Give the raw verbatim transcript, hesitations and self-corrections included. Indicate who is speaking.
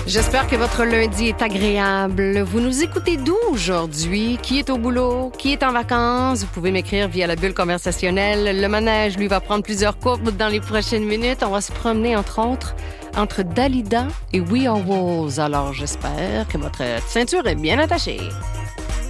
Speaker 1: J'espère que votre lundi est agréable. Vous nous écoutez d'où aujourd'hui? Qui est au boulot? Qui est en vacances? Vous pouvez m'écrire via la bulle conversationnelle. Le manège, lui, va prendre plusieurs courbes dans les prochaines minutes. On va se promener, entre autres, entre Dalida et We Are Walls. Alors, j'espère que votre ceinture est bien attachée.